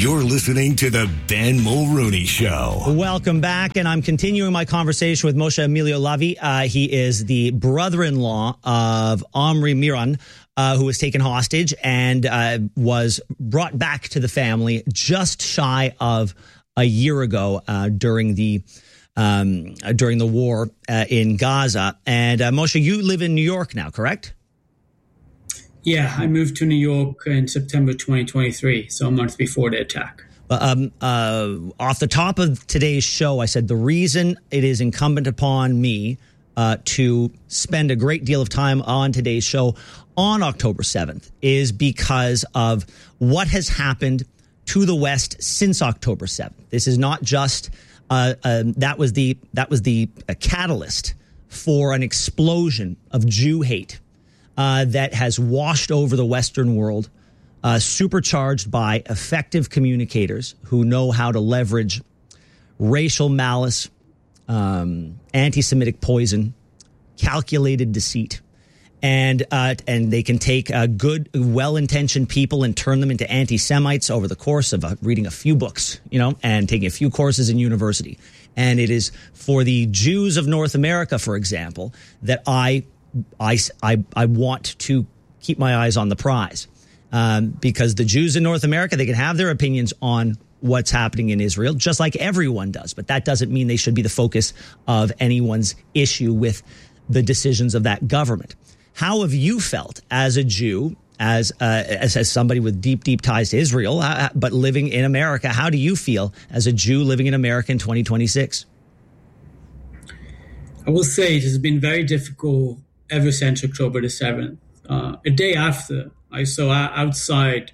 You're listening to the Ben Mulrooney Show. Welcome back, and I'm continuing my conversation with Moshe Emilio Lavi. He is the brother-in-law of Omri Miran, who was taken hostage and was brought back to the family just shy of a year ago during the war in Gaza. And Moshe, you live in New York now, correct? Yeah, I moved to New York in September 2023, so a month before the attack. Off the top of today's show, I said the reason it is incumbent upon me to spend a great deal of time on today's show on October 7th is because of what has happened to the West since October 7th. This is not just that was the catalyst for an explosion of Jew hate that has washed over the Western world, supercharged by effective communicators who know how to leverage racial malice, anti-Semitic poison, calculated deceit, and they can take good, well-intentioned people and turn them into anti-Semites over the course of reading a few books, and taking a few courses in university. And it is for the Jews of North America, for example, that I want to keep my eyes on the prize, because the Jews in North America, they can have their opinions on what's happening in Israel, just like everyone does. But that doesn't mean they should be the focus of anyone's issue with the decisions of that government. How have you felt as a Jew, as somebody with deep ties to Israel, but living in America? How do you feel as a Jew living in America in 2026? I will say it has been very difficult ever since October the 7th. A day after, I saw outside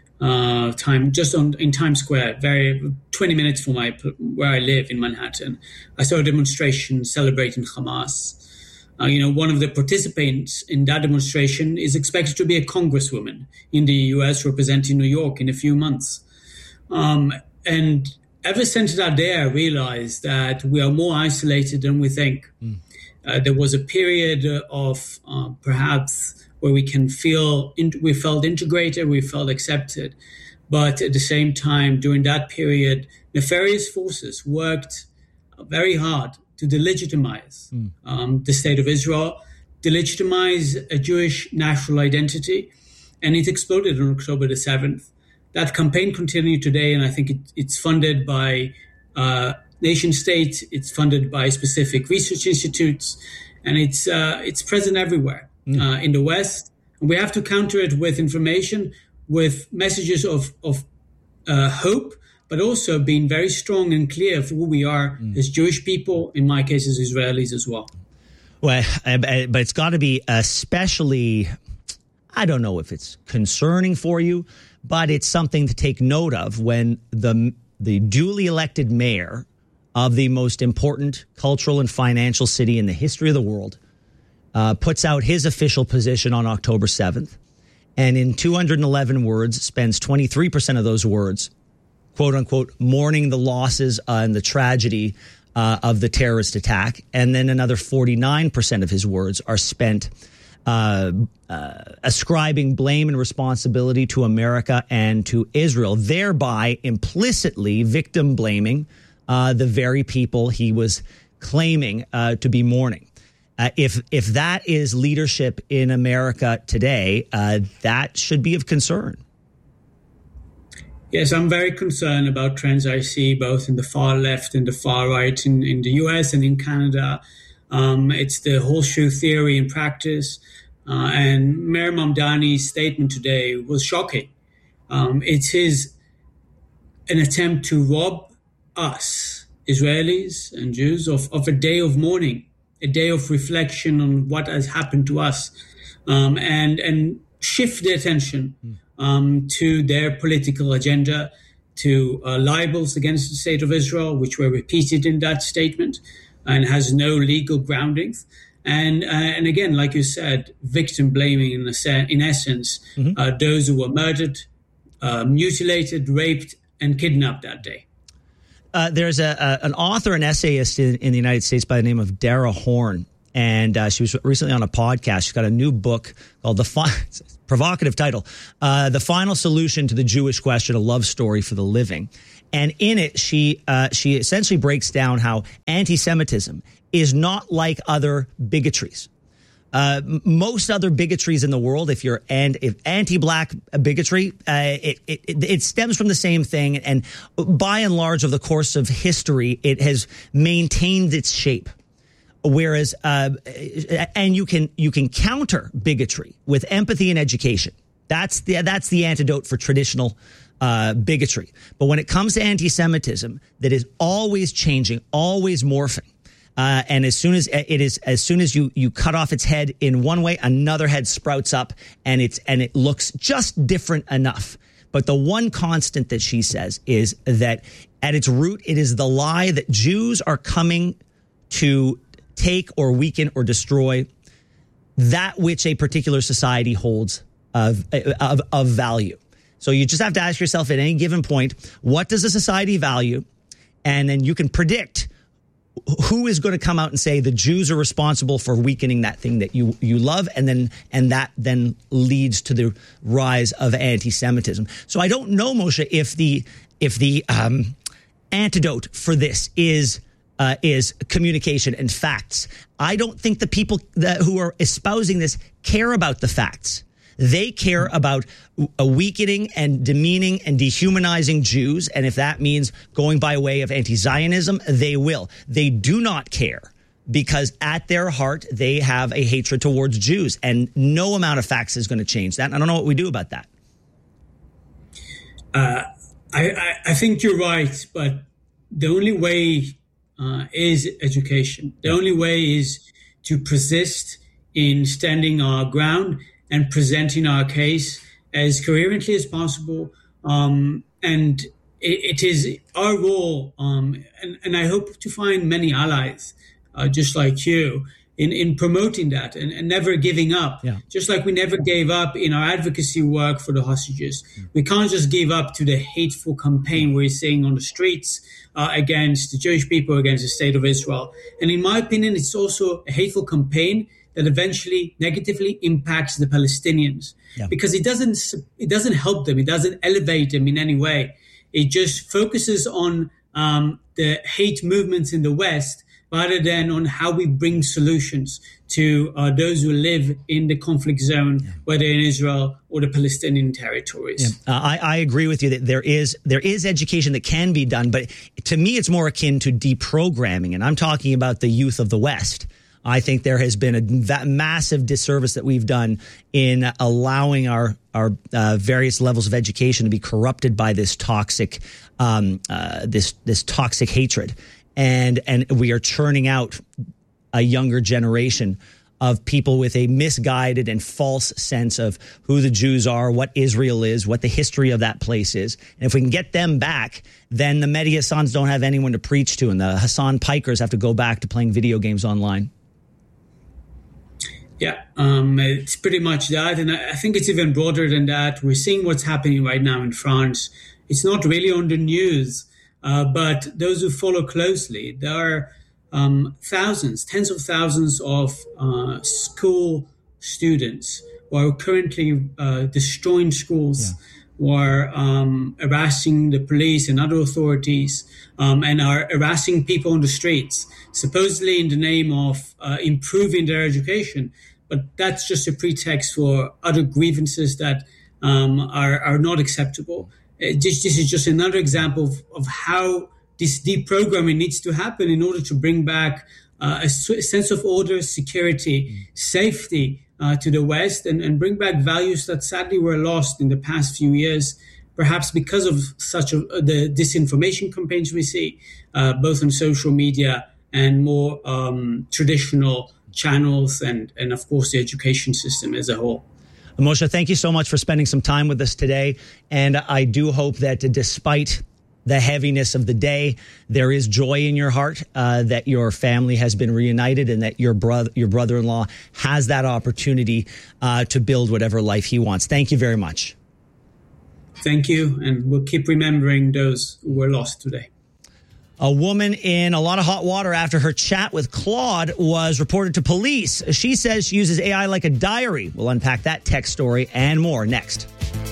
in Times Square, 20 minutes from where I live in Manhattan, I saw a demonstration celebrating Hamas. One of the participants in that demonstration is expected to be a congresswoman in the U.S. representing New York in a few months. And ever since that day, I realized that we are more isolated than we think. There was a period of perhaps where we felt integrated, we felt accepted. But at the same time, during that period, nefarious forces worked very hard to delegitimize the state of Israel, delegitimize a Jewish national identity, and it exploded on October the 7th. That campaign continued today, and I think it's funded by nation states, it's funded by specific research institutes, and it's present everywhere in the West. And we have to counter it with information, with messages of hope, but also being very strong and clear for who we are as Jewish people, in my case as Israelis as well. Well, but it's got to be especially, I don't know if it's concerning for you, but it's something to take note of when the duly elected mayor of the most important cultural and financial city in the history of the world puts out his official position on October 7th, and in 211 words spends 23% of those words, quote unquote, mourning the losses and the tragedy of the terrorist attack. And then another 49% of his words are spent ascribing blame and responsibility to America and to Israel, thereby implicitly victim blaming the very people he was claiming to be mourning. If that is leadership in America today, that should be of concern. Yes, I'm very concerned about trends I see both in the far left and the far right in the US and in Canada. It's the horseshoe theory in practice. And Mayor Mamdani's statement today was shocking. It's an attempt to rob us, Israelis and Jews, of a day of mourning, a day of reflection on what has happened to us, and shift the attention to their political agenda, to libels against the state of Israel, which were repeated in that statement and has no legal groundings. And again, like you said, victim blaming in essence, those who were murdered, mutilated, raped, and kidnapped that day. There's an author and essayist in the United States by the name of Dara Horn, and she was recently on a podcast. She's got a new book called provocative title, The Final Solution to the Jewish Question, a love story for the living. And in it, she essentially breaks down how anti-Semitism is not like other bigotries. Most other bigotries in the world, if anti-black bigotry, it stems from the same thing. And by and large, over the course of history, it has maintained its shape. Whereas, and you can counter bigotry with empathy and education. That's the antidote for traditional bigotry. But when it comes to anti-Semitism, that is always changing, always morphing. And as soon as you cut off its head in one way, another head sprouts up, and it looks just different enough. But the one constant that she says is that at its root, it is the lie that Jews are coming to take or weaken or destroy that which a particular society holds of value. So you just have to ask yourself at any given point, what does a society value? And then you can predict who is going to come out and say the Jews are responsible for weakening that thing that you love, and that then leads to the rise of anti-Semitism. So I don't know, Moshe, if the antidote for this is communication and facts. I don't think the people who are espousing this care about the facts. They care about weakening and demeaning and dehumanizing Jews. And if that means going by way of anti-Zionism, they will. They do not care because at their heart, they have a hatred towards Jews. And no amount of facts is going to change that. I don't know what we do about that. I think you're right. But the only way is education. The only way is to persist in standing our ground and presenting our case as coherently as possible. And it is our role, and I hope to find many allies, just like you, in promoting that and never giving up. Yeah. Just like we never gave up in our advocacy work for the hostages. We can't just give up to the hateful campaign we're seeing on the streets against the Jewish people, against the state of Israel. And in my opinion, it's also a hateful campaign that eventually negatively impacts the Palestinians, because it doesn't help them. It doesn't elevate them in any way. It just focuses on the hate movements in the West rather than on how we bring solutions to those who live in the conflict zone, whether in Israel or the Palestinian territories. Yeah. I agree with you that there is education that can be done, but to me, it's more akin to deprogramming, and I'm talking about the youth of the West. I think there has been a massive disservice that we've done in allowing our various levels of education to be corrupted by this toxic this toxic hatred, and we are churning out a younger generation of people with a misguided and false sense of who the Jews are, what Israel is, what the history of that place is. And if we can get them back, then the Mehdi Hassans don't have anyone to preach to, and the Hassan Pikers have to go back to playing video games online. Yeah, it's pretty much that. And I think it's even broader than that. We're seeing what's happening right now in France. It's not really on the news, but those who follow closely, there are thousands, tens of thousands of school students who are currently destroying schools, who are harassing the police and other authorities, and are harassing people on the streets, supposedly in the name of improving their education. But that's just a pretext for other grievances that are not acceptable. This is just another example of how this deprogramming needs to happen in order to bring back a sense of order, security, safety to the West, and bring back values that sadly were lost in the past few years, perhaps because of the disinformation campaigns we see, both on social media and more traditional channels, and of course the education system as a whole. Moshe, thank you so much for spending some time with us today. And I do hope that despite the heaviness of the day, there is joy in your heart, that your family has been reunited, and that your brother-in-law has that opportunity to build whatever life he wants. Thank you very much. Thank you. And we'll keep remembering those who were lost today. A woman in a lot of hot water after her chat with Claude was reported to police. She says she uses AI like a diary. We'll unpack that tech story and more next.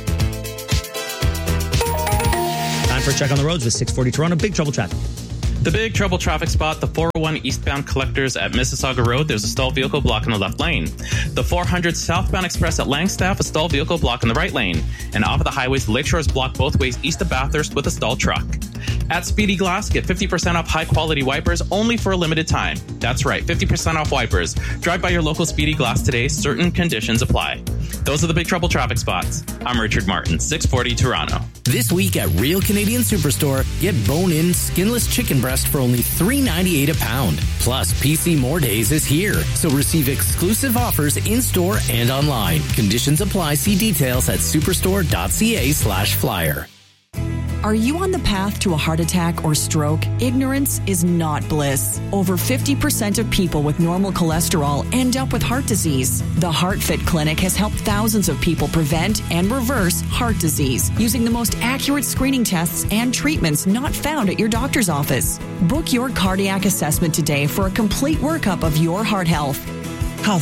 Time for a check on the roads with 640 Toronto. Big trouble traffic. The big trouble traffic spot, the 401 eastbound collectors at Mississauga Road. There's a stalled vehicle blocking the left lane. The 400 southbound express at Langstaff, a stalled vehicle blocking the right lane. And off of the highways, the Lakeshore is blocked both ways east of Bathurst with a stalled truck. At Speedy Glass, get 50% off high-quality wipers only for a limited time. That's right, 50% off wipers. Drive by your local Speedy Glass today. Certain conditions apply. Those are the big trouble traffic spots. I'm Richard Martin, 640 Toronto. This week at Real Canadian Superstore, get bone-in, skinless chicken breast for only $3.98 a pound. Plus, PC More Days is here, so receive exclusive offers in-store and online. Conditions apply. See details at superstore.ca/flyer. Are you on the path to a heart attack or stroke? Ignorance is not bliss. Over 50% of people with normal cholesterol end up with heart disease. The HeartFit Clinic has helped thousands of people prevent and reverse heart disease using the most accurate screening tests and treatments not found at your doctor's office. Book your cardiac assessment today for a complete workup of your heart health. Call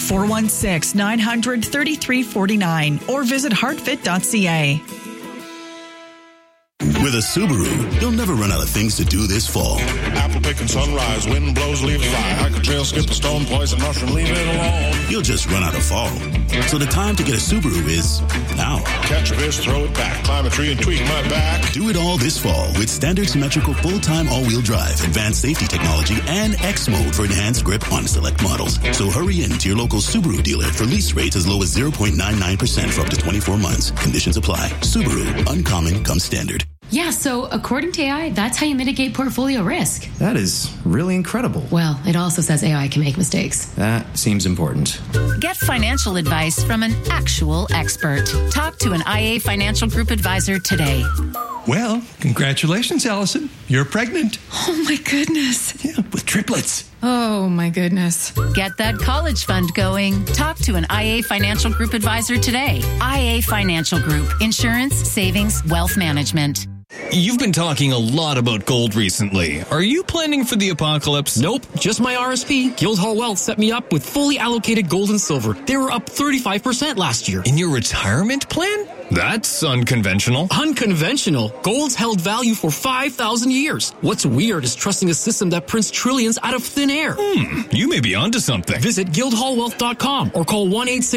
416-900-3349 or visit heartfit.ca. With a Subaru, you'll never run out of things to do this fall. Apple picking sunrise, wind blows, leaves fly. Hike a trail, skip a stone, poison mushroom, leave it alone. You'll just run out of fall. So the time to get a Subaru is now. Catch a fish, throw it back, climb a tree and tweak my back. Do it all this fall with standard symmetrical full-time all-wheel drive, advanced safety technology, and X mode for enhanced grip on select models. So hurry in to your local Subaru dealer for lease rates as low as 0.99% for up to 24 months. Conditions apply. Subaru, uncommon comes standard. Yeah, so according to AI, that's how you mitigate portfolio risk. That is really incredible. Well, it also says AI can make mistakes. That seems important. Get financial advice from an actual expert. Talk to an IA Financial Group advisor today. Well, congratulations, Allison. You're pregnant. Oh, my goodness. Yeah, with triplets. Oh, my goodness. Get that college fund going. Talk to an IA Financial Group advisor today. IA Financial Group. Insurance, savings, wealth management. You've been talking a lot about gold recently. Are you planning for the apocalypse? Nope, just my RSP. Guildhall Wealth set me up with fully allocated gold and silver. They were up 35% last year. In your retirement plan? That's unconventional. Unconventional? Gold's held value for 5,000 years. What's weird is trusting a system that prints trillions out of thin air. You may be onto something. Visit guildhallwealth.com or call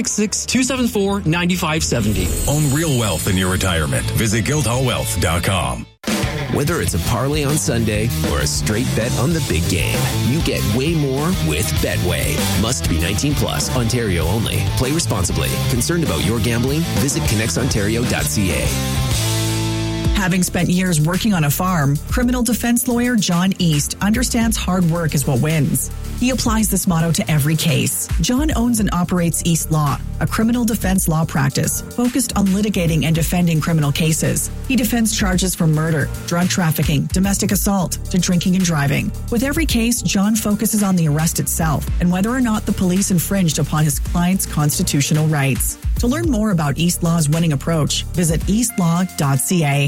1-866-274-9570. Own real wealth in your retirement. Visit guildhallwealth.com. Whether it's a parlay on Sunday or a straight bet on the big game, you get way more with Betway. Must be 19 plus, Ontario only. Play responsibly. Concerned about your gambling? Visit connectsontario.ca. Having spent years working on a farm, criminal defense lawyer John East understands hard work is what wins. He applies this motto to every case. John owns and operates East Law, a criminal defense law practice focused on litigating and defending criminal cases. He defends charges from murder, drug trafficking, domestic assault, to drinking and driving. With every case, John focuses on the arrest itself and whether or not the police infringed upon his client's constitutional rights. To learn more about East Law's winning approach, visit eastlaw.ca.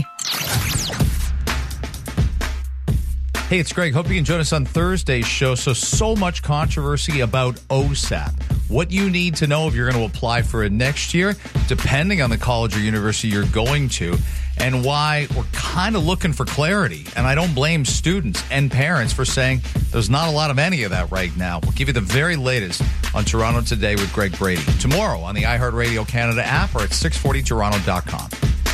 Hey, it's Greg. Hope you can join us on Thursday's show. So much controversy about OSAP. What you need to know if you're going to apply for it next year, depending on the college or university you're going to, and why we're kind of looking for clarity. And I don't blame students and parents for saying there's not a lot of any of that right now. We'll give you the very latest on Toronto Today with Greg Brady. Tomorrow on the iHeartRadio Canada app or at 640toronto.com.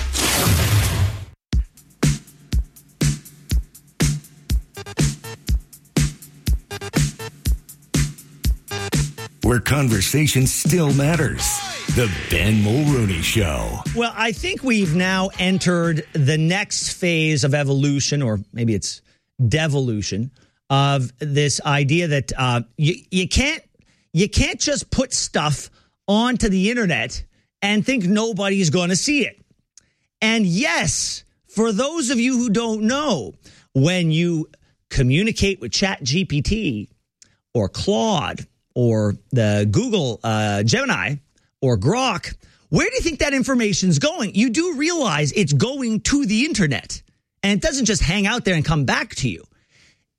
Where conversation still matters. The Ben Mulrooney Show. Well, I think we've now entered the next phase of evolution, or maybe it's devolution, of this idea that you can't just put stuff onto the internet and think nobody's going to see it. And yes, for those of you who don't know, when you communicate with ChatGPT or Claude or the Google Gemini or Grok, where do you think that information's going? You do realize it's going to the internet, and it doesn't just hang out there and come back to you.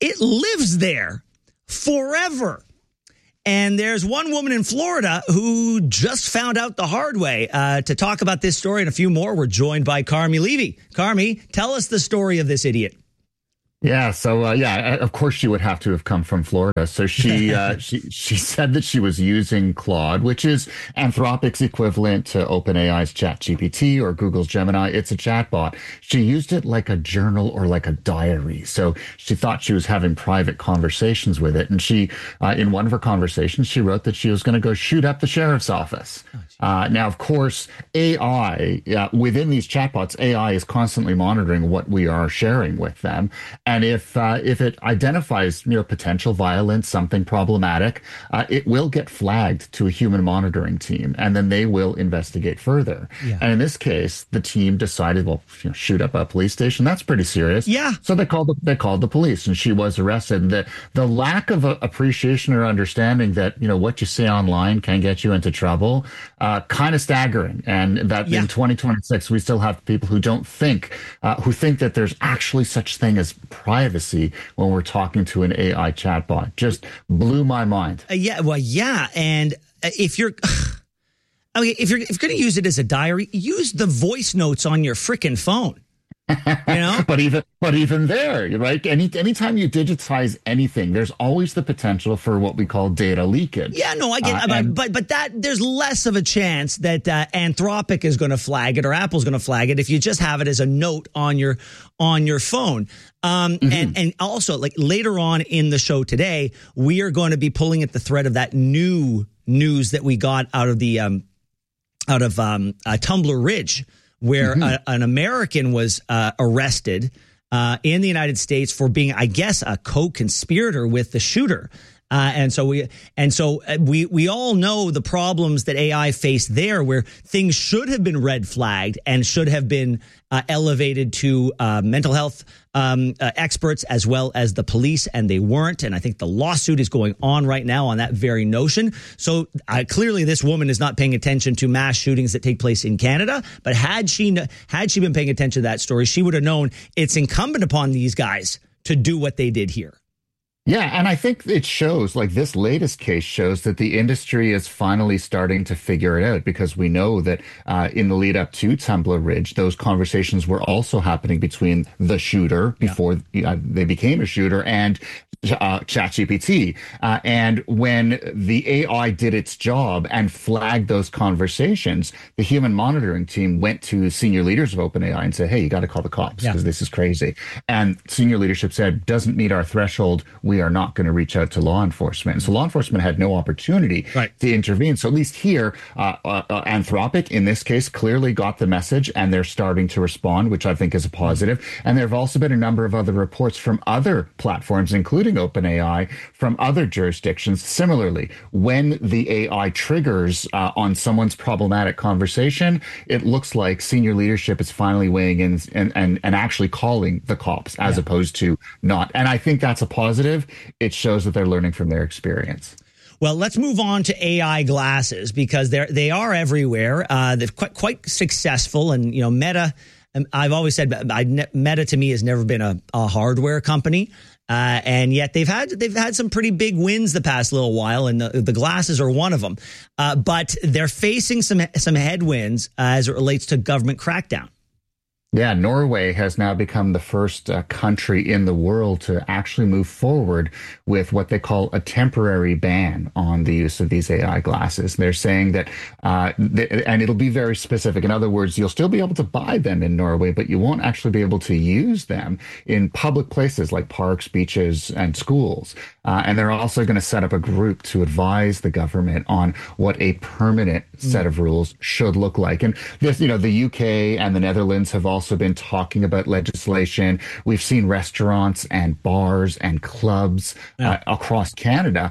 it lives there forever. And there's one woman in Florida who just found out the hard way. To talk about this story and a few more, we're joined by Carmi Levy. Carmi, tell us the story of this idiot. Yeah. So, of course she would have to have come from Florida. So she said that she was using Claude, which is Anthropic's equivalent to OpenAI's ChatGPT or Google's Gemini. It's a chatbot. She used it like a journal or like a diary. So she thought she was having private conversations with it. And she, in one of her conversations, she wrote that she was going to go shoot up the sheriff's office. Now, of course, AI, within these chatbots, AI is constantly monitoring what we are sharing with them. And if it identifies, potential violence, something problematic, it will get flagged to a human monitoring team, and then they will investigate further. Yeah. And in this case, the team decided, shoot up a police station. That's pretty serious. Yeah. So they called the police, and she was arrested. And the lack of appreciation or understanding that what you say online can get you into trouble, kind of staggering. And that in 2026, we still have people who don't think that there's actually such thing as privacy when we're talking to an AI chatbot. Just blew my mind. And if you're going to use it as a diary, use the voice notes on your freaking phone. But even there, right? Anytime you digitize anything, there's always the potential for what we call data leakage. Yeah, no, I get, but that there's less of a chance that Anthropic is going to flag it or Apple's going to flag it if you just have it as a note on your phone. And also, like later on in the show today, we are going to be pulling at the thread of that new news that we got out of the Tumbler Ridge, where an American was arrested in the United States for being, I guess, a co-conspirator with the shooter. And so we all know the problems that AI faced there, where things should have been red flagged and should have been elevated to mental health experts as well as the police, and they weren't. And I think the lawsuit is going on right now on that very notion. So clearly, this woman is not paying attention to mass shootings that take place in Canada. But had she been paying attention to that story, she would have known it's incumbent upon these guys to do what they did here. Yeah, and I think it shows, like this latest case shows that the industry is finally starting to figure it out, because we know that in the lead up to Tumbler Ridge, those conversations were also happening between the shooter before they became a shooter and ChatGPT. And when the AI did its job and flagged those conversations, the human monitoring team went to senior leaders of OpenAI and said, hey, you got to call the cops because this is crazy. And senior leadership said, doesn't meet our threshold. We are not going to reach out to law enforcement. And so law enforcement had no opportunity to intervene. So at least here, Anthropic, in this case, clearly got the message, and they're starting to respond, which I think is a positive. And there have also been a number of other reports from other platforms, including OpenAI, from other jurisdictions. Similarly, when the AI triggers on someone's problematic conversation, it looks like senior leadership is finally weighing in and actually calling the cops as opposed to not. And I think that's a positive. It shows that they're learning from their experience. Well, let's move on to AI glasses, because they are everywhere. They're quite successful, and Meta. I've always said Meta to me has never been a hardware company, and yet they've had some pretty big wins the past little while, and the glasses are one of them. But they're facing some headwinds as it relates to government crackdown. Yeah, Norway has now become the first country in the world to actually move forward with what they call a temporary ban on the use of these AI glasses. They're saying that, and it'll be very specific. In other words, you'll still be able to buy them in Norway, but you won't actually be able to use them in public places like parks, beaches, and schools. And they're also going to set up a group to advise the government on what a permanent set of rules should look like. And this, the UK and the Netherlands have also been talking about legislation. We've seen restaurants and bars and clubs across Canada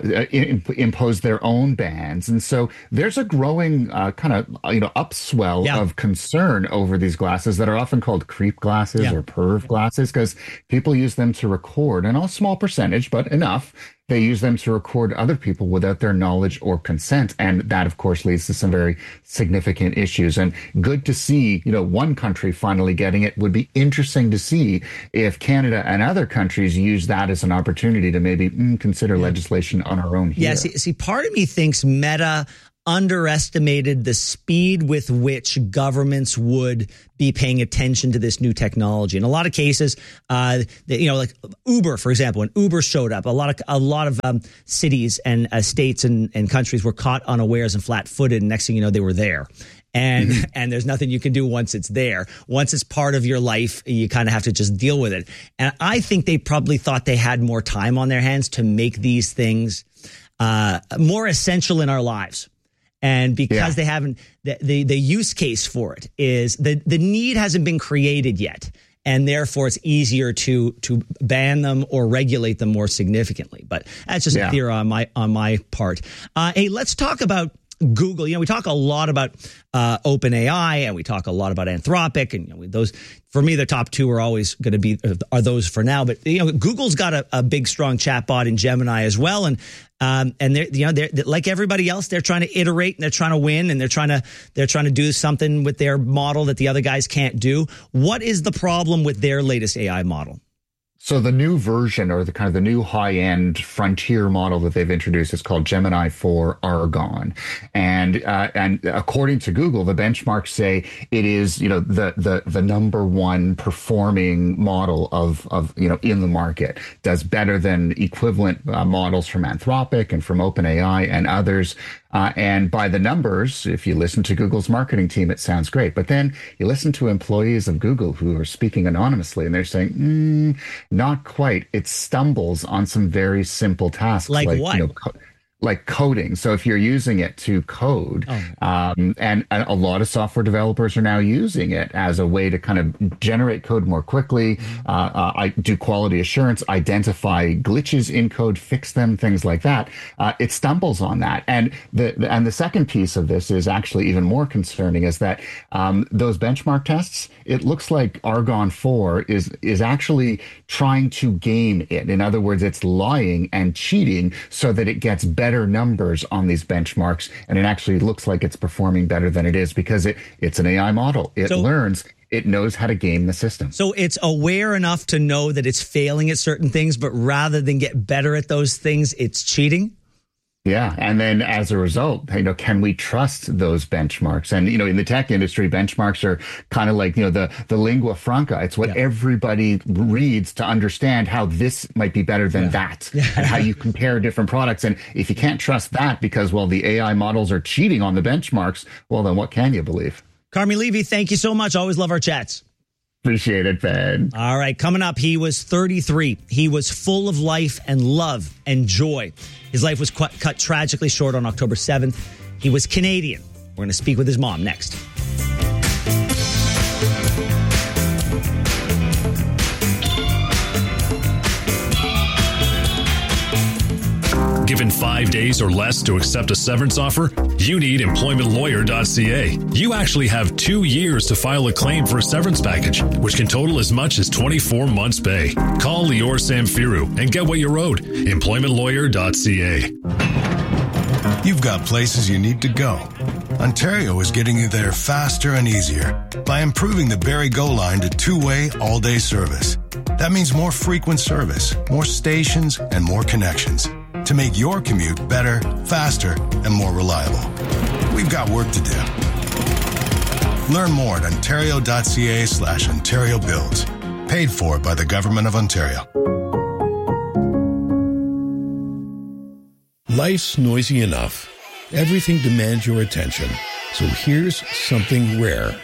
impose their own bans. And so there's a growing kind of, upswell of concern over these glasses that are often called creep glasses or perv glasses, because people use them to record, and a small percentage, but enough, they use them to record other people without their knowledge or consent. And that, of course, leads to some very significant issues. And good to see, one country finally getting it. Would be interesting to see if Canada and other countries use that as an opportunity to maybe consider legislation on our own here. Yeah, see, part of me thinks Meta underestimated the speed with which governments would be paying attention to this new technology. In a lot of cases, like Uber, for example, when Uber showed up, a lot of cities and states and countries were caught unawares and flat-footed, and next thing you know, they were there. And there's nothing you can do once it's there. Once it's part of your life, you kind of have to just deal with it. And I think they probably thought they had more time on their hands to make these things more essential in our lives. And because they haven't, the use case for it is the need hasn't been created yet. And therefore, it's easier to ban them or regulate them more significantly. But that's just a theory on my part. Hey, let's talk about Google. We talk a lot about OpenAI, and we talk a lot about Anthropic, and those, for me, the top two are always going to be those for now. But Google's got a big, strong chatbot in Gemini as well, and they're like everybody else. They're trying to iterate, and they're trying to win, and they're trying to do something with their model that the other guys can't do. What is the problem with their latest AI model? So the new version, or the new high-end frontier model that they've introduced, is called Gemini 4 Argon, and according to Google, the benchmarks say it is the number one performing model of in the market. Does better than equivalent models from Anthropic and from OpenAI and others. And by the numbers, if you listen to Google's marketing team, it sounds great. But then you listen to employees of Google who are speaking anonymously, and they're saying, not quite. It stumbles on some very simple tasks. Like what? Like coding. So if you're using it to code, and a lot of software developers are now using it as a way to kind of generate code more quickly, I do quality assurance, identify glitches in code, fix them, things like that. It stumbles on that. And the second piece of this is actually even more concerning, is that those benchmark tests, it looks like Argon 4 is actually trying to game it. In other words, it's lying and cheating so that it gets better numbers on these benchmarks, and it actually looks like it's performing better than it is because it's an AI model. It learns. It knows how to game the system. So it's aware enough to know that it's failing at certain things, but rather than get better at those things, it's cheating? Yeah. And then as a result, can we trust those benchmarks? And, in the tech industry, benchmarks are kind of like, the lingua franca. It's what everybody reads to understand how this might be better than that and how you compare different products. And if you can't trust that because, the AI models are cheating on the benchmarks, well, then what can you believe? Carmi Levy, thank you so much. Always love our chats. Appreciate it, Ben. All right, coming up, he was 33. He was full of life and love and joy. His life was cut tragically short on October 7th. He was Canadian. We're going to speak with his mom next. Given 5 days or less to accept a severance offer, you need employmentlawyer.ca. You actually have 2 years to file a claim for a severance package, which can total as much as 24 months' pay. Call Lior Samfiru and get what you're owed. Employmentlawyer.ca. You've got places you need to go. Ontario is getting you there faster and easier by improving the Barrie Go line to two-way all-day service. That means more frequent service, more stations, and more connections to make your commute better, faster, and more reliable. We've got work to do. Learn more at ontario.ca/Ontario Builds. Paid for by the Government of Ontario. Life's noisy enough. Everything demands your attention. So here's something rare.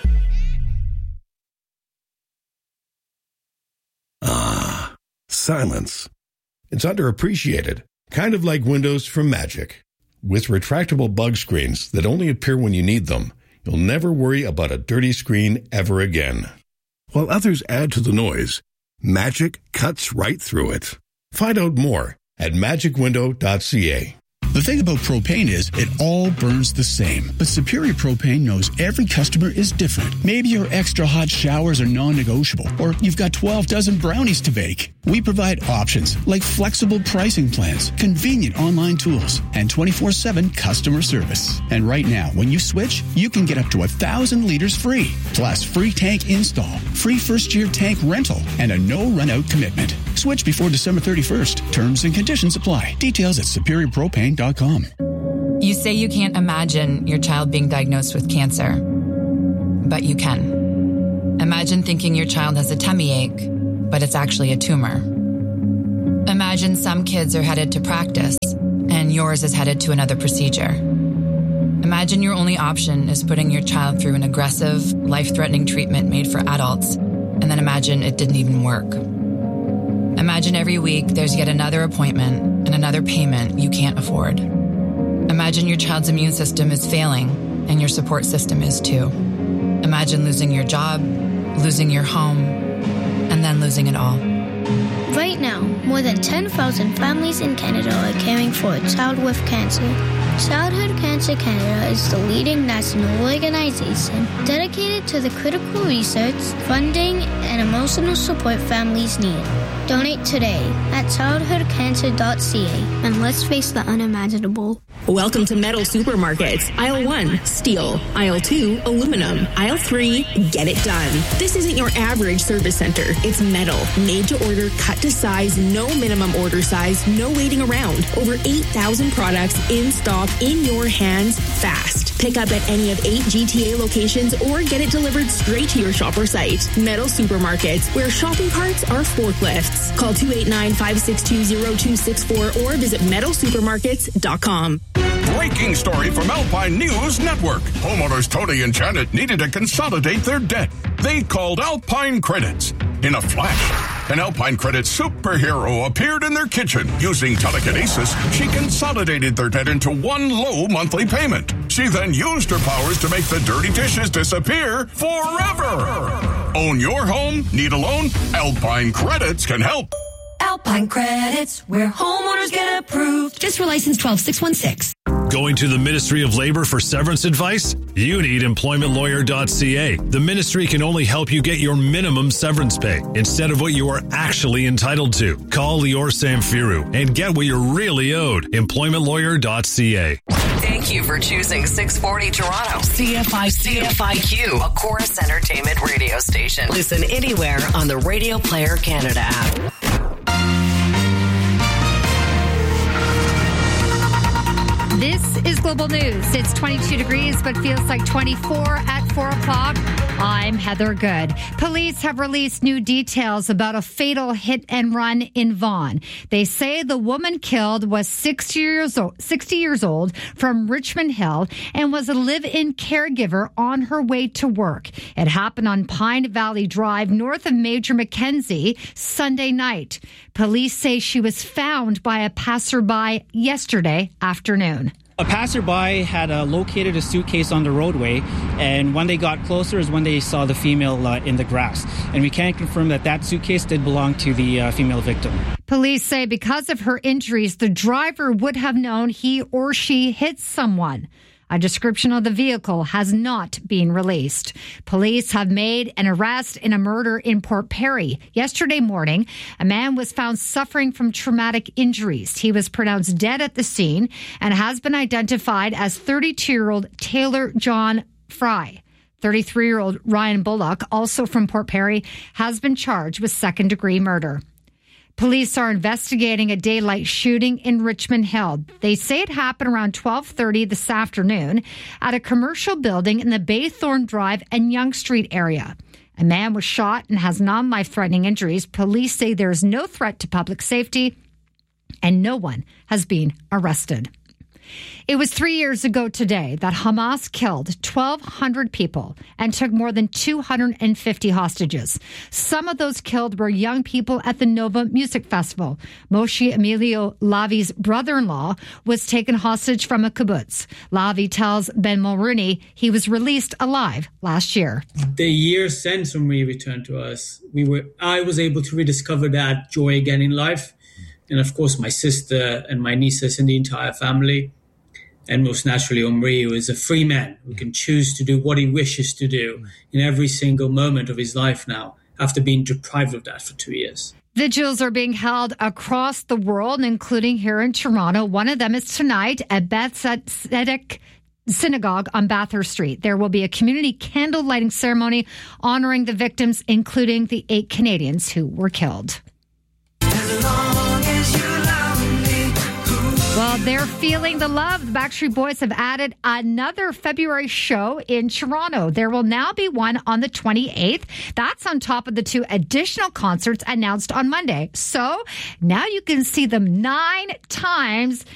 Ah, silence. It's underappreciated. Kind of like windows from Magic. With retractable bug screens that only appear when you need them, you'll never worry about a dirty screen ever again. While others add to the noise, Magic cuts right through it. Find out more at magicwindow.ca. The thing about propane is it all burns the same. But Superior Propane knows every customer is different. Maybe your extra hot showers are non-negotiable, or you've got 12 dozen brownies to bake. We provide options like flexible pricing plans, convenient online tools, and 24/7 customer service. And right now, when you switch, you can get up to 1,000 liters free. Plus, free tank install, free first-year tank rental, and a no-run-out commitment. Switch before December 31st. Terms and conditions apply. Details at superiorpropane.com. You say you can't imagine your child being diagnosed with cancer, but you can. Imagine thinking your child has a tummy ache, but it's actually a tumor. Imagine some kids are headed to practice, and yours is headed to another procedure. Imagine your only option is putting your child through an aggressive, life-threatening treatment made for adults, and then imagine it didn't even work. Imagine every week there's yet another appointment and another payment you can't afford. Imagine your child's immune system is failing, and your support system is too. Imagine losing your job, losing your home, and then losing it all. Right now, more than 10,000 families in Canada are caring for a child with cancer. Childhood Cancer Canada is the leading national organization dedicated to the critical research, funding, and emotional support families need. Donate today at childhoodcancer.ca and let's face the unimaginable. Welcome to Metal Supermarkets. Aisle 1, steel. Aisle 2, aluminum. Aisle 3, get it done. This isn't your average service center. It's metal, made to order, cut to size, no minimum order size, no waiting around. Over 8,000 products in stock, in your hands, fast. Pick up at any of 8 GTA locations or get it delivered straight to your shop or site. Metal Supermarkets, where shopping carts are forklifts. Call 289-562-0264 or visit metalsupermarkets.com. Breaking story from Alpine News Network. Homeowners Tony and Janet needed to consolidate their debt. They called Alpine Credits. In a flash, an Alpine Credits superhero appeared in their kitchen. Using telekinesis, she consolidated their debt into one low monthly payment. She then used her powers to make the dirty dishes disappear forever. Own your home? Need a loan? Alpine Credits can help. Alpine Credits, where homeowners get approved. Just for license 12616. Going to the Ministry of Labor for severance advice? You need employmentlawyer.ca. The ministry can only help you get your minimum severance pay instead of what you are actually entitled to. Call Lior Samfiru and get what you're really owed. Employmentlawyer.ca. Thank you for choosing 640 Toronto. CFIQ, a Chorus Entertainment radio station. Listen anywhere on the Radio Player Canada app. This is Global News. It's 22 degrees, but feels like 24 at 4 o'clock. I'm Heather Good. Police have released new details about a fatal hit and run in Vaughan. They say the woman killed was 60 years old from Richmond Hill and was a live-in caregiver on her way to work. It happened on Pine Valley Drive, north of Major Mackenzie, Sunday night. Police say she was found by a passerby yesterday afternoon. A passerby had located a suitcase on the roadway, and when they got closer is when they saw the female in the grass. And we can confirm that suitcase did belong to the female victim. Police say because of her injuries, the driver would have known he or she hit someone. A description of the vehicle has not been released. Police have made an arrest in a murder in Port Perry. Yesterday morning, a man was found suffering from traumatic injuries. He was pronounced dead at the scene and has been identified as 32-year-old Taylor John Fry. 33-year-old Ryan Bullock, also from Port Perry, has been charged with second-degree murder. Police are investigating a daylight shooting in Richmond Hill. They say it happened around 12:30 this afternoon at a commercial building in the Baythorn Drive and Yonge Street area. A man was shot and has non-life-threatening injuries. Police say there is no threat to public safety and no one has been arrested. It was 3 years ago today that Hamas killed 1,200 people and took more than 250 hostages. Some of those killed were young people at the Nova Music Festival. Moshe Emilio Lavi's brother-in-law was taken hostage from a kibbutz. Lavi tells Ben Mulrooney he was released alive last year. The year since when we returned to us, I was able to rediscover that joy again in life. and of course my sister and my nieces and the entire family. And most naturally, Omri, who is a free man who can choose to do what he wishes to do in every single moment of his life now, after being deprived of that for 2 years. Vigils are being held across the world, including here in Toronto. One of them is tonight at Beth Tzedek Synagogue on Bathurst Street. There will be a community candle lighting ceremony honoring the victims, including the 8 Canadians who were killed. Well, they're feeling the love. The Backstreet Boys have added another February show in Toronto. There will now be one on the 28th. That's on top of the 2 additional concerts announced on Monday. So now you can see them 9 times